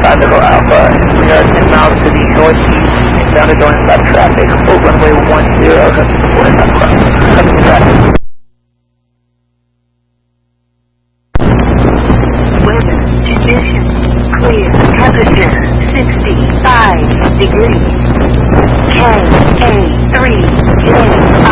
Echo Alpha, we are 10 miles to the northeast, inbound to join stop traffic, full runway 10, customer support and customer traffic. Weather conditions clear. Temperature 65 degrees. KA3J